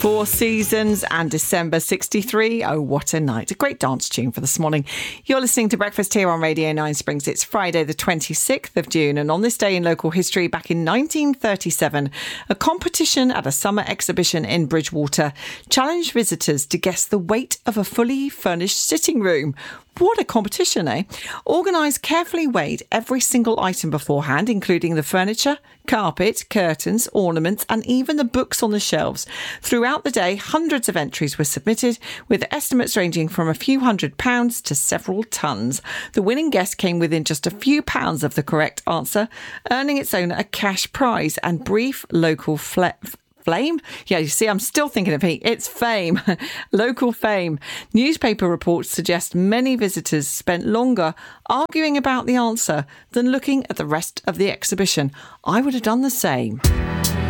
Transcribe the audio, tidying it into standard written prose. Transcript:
Four Seasons and December 63. Oh, what a night. A great dance tune for this morning. You're listening to Breakfast here on Radio 9 Springs. It's Friday the 26th of June, and on this day in local history, back in 1937, a competition at a summer exhibition in Bridgewater challenged visitors to guess the weight of a fully furnished sitting room. What a competition, eh? Organised carefully weighed every single item beforehand, including the furniture, carpet, curtains, ornaments, and even the books on the shelves. Throughout the day, hundreds of entries were submitted, with estimates ranging from a few £100s to several tons. The winning guest came within just a few pounds of the correct answer, earning its owner a cash prize and brief local Flame? Yeah, you see, I'm still thinking of heat. It's fame. Local fame. Newspaper reports suggest many visitors spent longer arguing about the answer than looking at the rest of the exhibition. I would have done the same.